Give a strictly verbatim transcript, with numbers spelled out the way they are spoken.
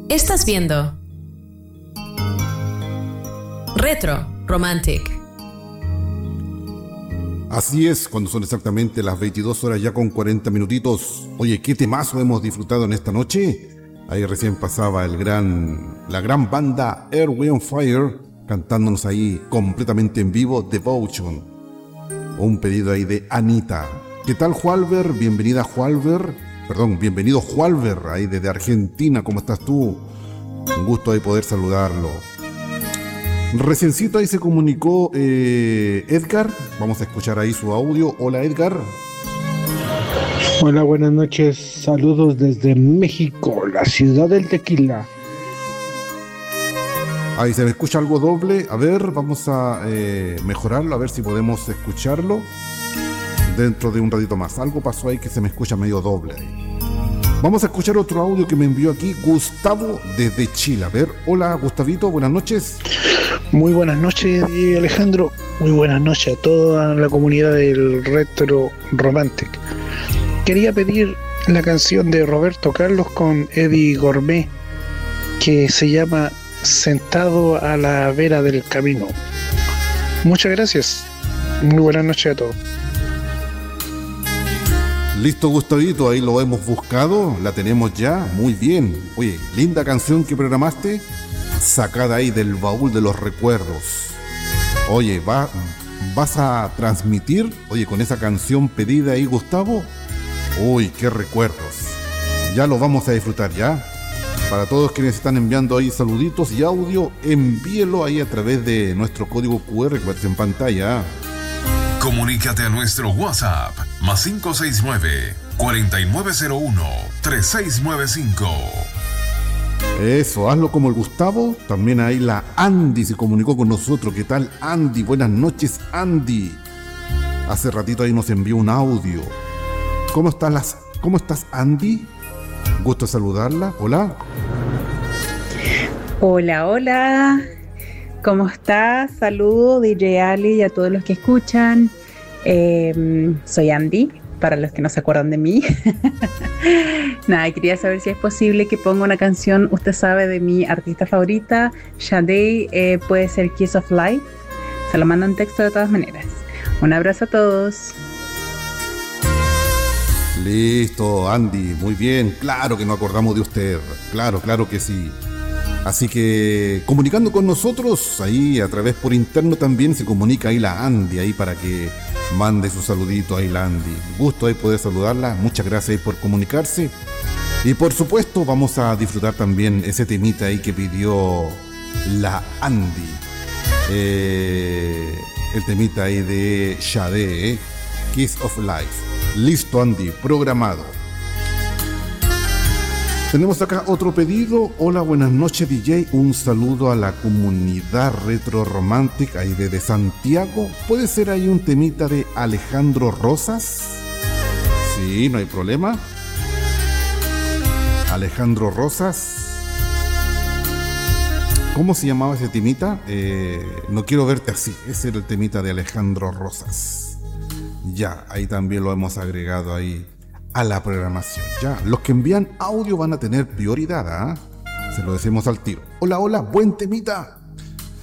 Estás viendo Retro Romantic. Así es, cuando son exactamente las veintidós horas ya con cuarenta minutitos. Oye, ¿qué temazo hemos disfrutado en esta noche? Ahí recién pasaba el gran, la gran banda Earth, Wind and Fire cantándonos ahí completamente en vivo Devotion. Un pedido ahí de Anita. ¿Qué tal, Jualver? Bienvenida, Jualver. Perdón, bienvenido, Jualver, ahí desde Argentina. ¿Cómo estás tú? Un gusto ahí poder saludarlo. Reciencito ahí se comunicó eh, Edgar. Vamos a escuchar ahí su audio. Hola, Edgar. Hola, buenas noches. Saludos desde México, la ciudad del tequila. Ahí se me escucha algo doble. A ver, vamos a eh, mejorarlo, a ver si podemos escucharlo dentro de un ratito más. Algo pasó ahí que se me escucha medio doble ahí. Vamos a escuchar otro audio que me envió aquí Gustavo desde Chile. A ver, hola Gustavito, buenas noches. Muy buenas noches, Alejandro. Muy buenas noches a toda la comunidad del Retro Romantic. Quería pedir la canción de Roberto Carlos con Eddie Gourmet, que se llama Sentado a la vera del camino. Muchas gracias. Muy buenas noches a todos. Listo, Gustavito, ahí lo hemos buscado, la tenemos ya, muy bien. Oye, linda canción que programaste, sacada ahí del baúl de los recuerdos. Oye, va, vas a transmitir, oye, con esa canción pedida ahí, Gustavo. Uy, qué recuerdos. Ya lo vamos a disfrutar ya. Para todos quienes están enviando ahí saluditos y audio, envíelo ahí a través de nuestro código cu erre que aparece en pantalla. Comunícate a nuestro WhatsApp más cinco seis nueve, cuatro nueve cero uno, tres seis nueve cinco. Eso, hazlo como el Gustavo. También ahí la Andy se comunicó con nosotros. ¿Qué tal, Andy? Buenas noches, Andy. Hace ratito ahí nos envió un audio. ¿Cómo estás, las, cómo estás, Andy? Gusto saludarla. Hola. Hola, hola. ¿Cómo estás? Saludos, D J Ali, y a todos los que escuchan. Eh, soy Andy, para los que no se acuerdan de mí. Nada, quería saber si es posible que ponga una canción, usted sabe, de mi artista favorita, Sade, eh, puede ser Kiss of Life. Se lo mando en texto de todas maneras. Un abrazo a todos. Listo, Andy, muy bien. Claro que nos acordamos de usted. Claro, claro que sí. Así que comunicando con nosotros, ahí a través por interno también se comunica ahí la Andy, ahí para que mande su saludito ahí la Andy. Gusto ahí poder saludarla, muchas gracias ahí por comunicarse. Y por supuesto vamos a disfrutar también ese temita ahí que pidió la Andy. Eh, el temita ahí de Sade, eh, Kiss of Life. Listo, Andy, programado. Tenemos acá otro pedido. Hola, buenas noches, D J. Un saludo a la comunidad Retro Romantic ahí desde Santiago. ¿Puede ser ahí un temita de Alejandro Rosas? Sí, no hay problema. Alejandro Rosas. ¿Cómo se llamaba ese temita? Eh, no quiero verte así. Ese era el temita de Alejandro Rosas. Ya, ahí también lo hemos agregado ahí a la programación. Ya, los que envían audio van a tener prioridad, ¿ah? ¿eh? Se lo decimos al tiro. Hola, hola, buen temita.